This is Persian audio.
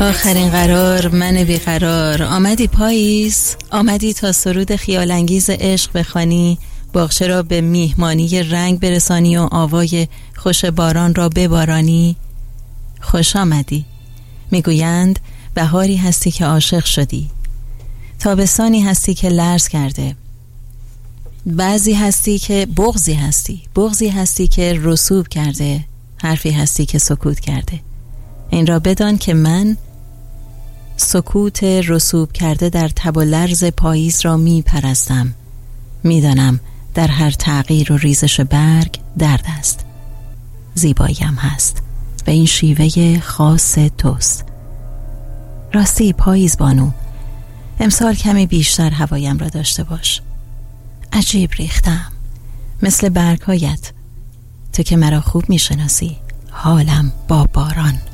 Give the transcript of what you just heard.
آخرین قرار من بیقرار. آمدی پاییز، آمدی تا سرود خیالانگیز عشق بخوانی، باغچه را به میهمانی رنگ برسانی و آوای خوش باران را ببارانی. خوش آمدی. میگویند بهاری هستی که عاشق شدی، تابستانی هستی که لرز کرده، بعضی هستی که بغضی هستی که رسوب کرده، حرفی هستی که سکوت کرده. این را بدان که من سکوت رسوب کرده در تب و لرز پاییز را می پرستم. میدانم در هر تغییر و ریزش برگ درد است، زیباییم هست و این شیوه خاص توست. راستی پاییز بانو، امسال کمی بیشتر هوایم را داشته باش. عجیب ریختم مثل برگهایت. تو که مرا خوب میشناسی، حالم با باران